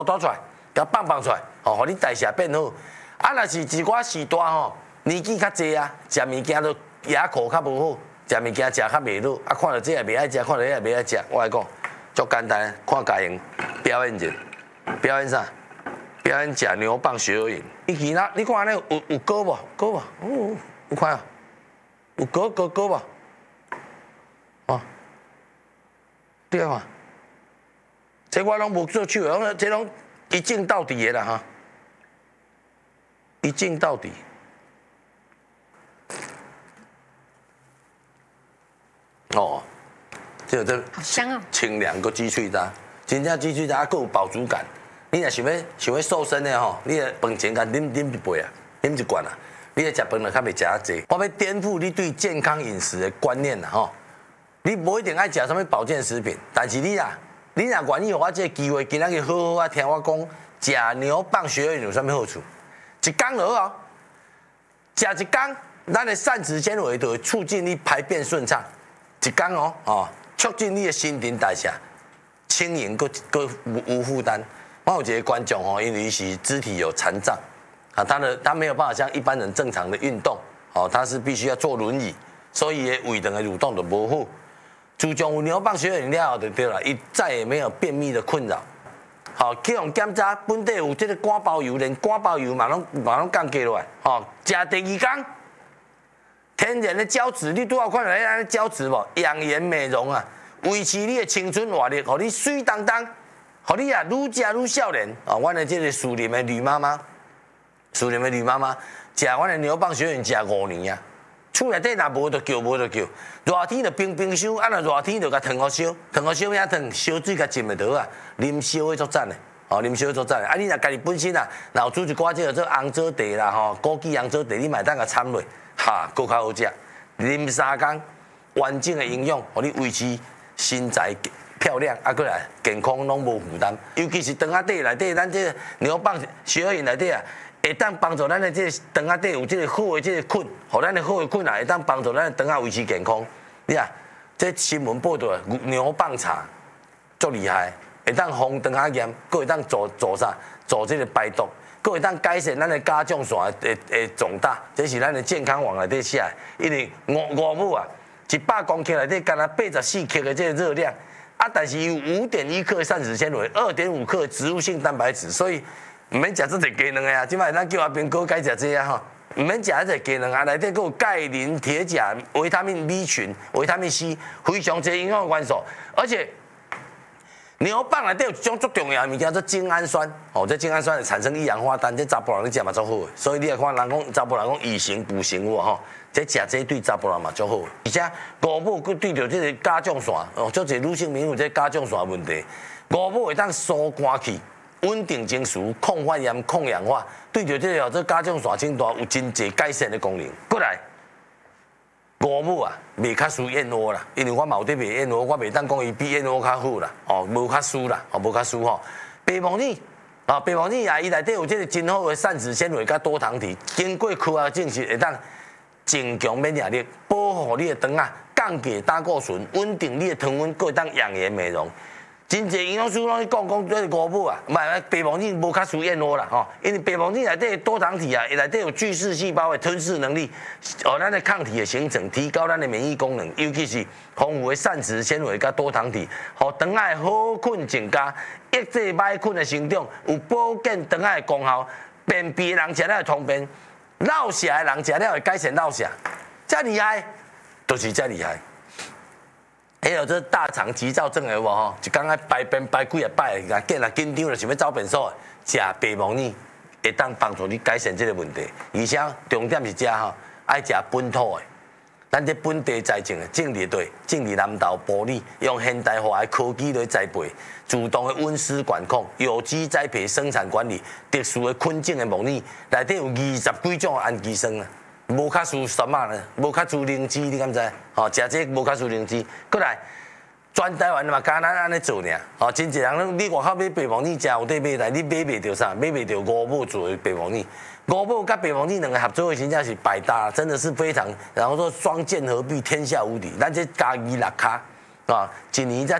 倒出来，甲放出来，哦，互你代谢变好。啊，若是一寡时段吼，年纪较济啊，食物件都牙口较无好，食物件食较袂落，啊，看到这也袂爱食，看到那也袂爱食。我来讲，足简单，看家营表演者，表演啥？表演食牛蒡血友饮。伊其他你看安尼有高无？高无？哦，有看啊？有高无？哦，对啊。这我拢无做手的，这拢一镜到底的啦哈，一镜到底。哦，这好香哦， 清凉个鸡脆渣，真正鸡脆渣还有饱足感。你若想要瘦身的吼，你的饭前甲啉一杯啊，啉一罐啊，你的食饭就较袂食啊济。我要颠覆你对健康饮食的观念啦吼，你无一定爱食什么保健食品，但是你若愿意，互我这个机会，今仔日好好啊听我讲，食牛蒡血友饮有啥物好处？一工就好哦，食一工，咱的膳食纤维就会促进你排便顺畅。一工哦，促进你的新陈代谢，轻盈个无负担。我有一个观众因为是肢体有残障啊，他没有办法像一般人正常的运动，他是必须要坐轮椅，所以胃肠的蠕动就无好。自从有牛蒡血友饮了后就对了，伊再也没有便秘的困扰。好，去用检查，本地有这个肝包油，连肝包油嘛拢降低落来。食第二工，天然的胶质，你拄好看到安尼胶质无？养颜美容啊，维持你的青春活力，互你水当当，互你啊愈食愈少年。阮的这个树林的吕妈妈，食阮的牛蒡血友饮食5年啊。厝内底若无就叫，热天就冰箱，啊若热天就甲烫好烧，烫遐烫，烧水甲浸下倒啊，啉烧的足赞的，啉烧的足赞的。啊，你若家己本身啊，若有煮一寡这个红枣茶啦，枸杞红枣茶，你嘛当甲掺落，搁较好食。啉3工，完整的营养，互你维持身材漂亮，啊，过来健康拢无负担。尤其是肠仔底内底，咱这个牛蒡血友饮内底啊。会当帮助咱的这个肠仔底有这个好的这个菌，互咱的好的菌啊，会当帮助咱的肠仔维持健康。你啊，这新闻报道牛蒡茶足厉害，会当防肠仔炎，佫会当助啥？助这个排毒，佫会当改善咱的甲状腺的肿大。这是咱的健康网内底写的。因为五母啊，100公克内底干那84克的这个热量啊，但是有5.1克膳食纤维，2.5克植物性蛋白质，所以。唔免食这个鸡卵的啊！即摆咱叫阿兵哥改食这啊吼，唔免食这个鸡卵啊，内底佫有钙、磷、铁、钾、维他命 B 群、维他命 C， 非常侪营养元素。而且牛蒡内底有一种足重要的物件，做精氨酸。这精氨酸会产生一氧化氮，这查甫人食嘛足好的。所以你来看人讲查甫人讲以形补形有无这食这对查甫人嘛足好。而且五母佫对着这个甲状腺足侪女性朋友这甲状腺问题，五母会当疏肝气。稳定情绪、抗发炎、抗氧化，对着这甲状腺症大有真侪改善的功能。过来，五母啊，袂较输燕窝啦，因为我嘛有伫卖燕窝，我袂当讲伊比燕窝较好啦，无较输啦，无较输吼。白木耳啊，白木耳啊，伊内底有这个真好的膳食纤维甲多糖体，经过科学证实，会当增强免疫力，保护你的肠啊，降低胆固醇，稳定你的糖分，佫会当养颜美容。真侪营养师拢讲这个五母啊，唔系白木耳无较输燕窝啦吼，因为白木耳内底多糖体啊，内底有巨噬细胞的吞噬能力，咱的抗体的形成，提高咱的免疫功能，尤其是丰富的膳食纤维甲多糖体，互肠仔好菌增加，抑制歹菌的生长，有保健肠仔的功效。便秘的人食了会通便，落泻的人食了会改善落泻，遮厉害，就是遮厉害。还有这大肠急躁症的有无一工排便排几啊摆，紧张了想要走便所，食白木耳会当帮助你改善这个问题。而且重点是爱食本土的，咱这本地栽种的，种伫南投埔里，用现代化的科技来栽培，自动的温湿管控，有机栽培生产管理，特殊的菌种的木耳，内底有20几种的氨基酸啊。无较输什么呢？无较输灵芝，你敢知？食这无较输灵芝。过来，全台湾嘛，敢咱安尼做尔。真侪人，你外口买白木耳食有得买来，你买袂着啥？买袂着五母做的白木耳。五母甲白木耳两个合作的真正是百搭，真的是非常，然后说双剑合璧，天下无敌。咱这加2、6卡，一年才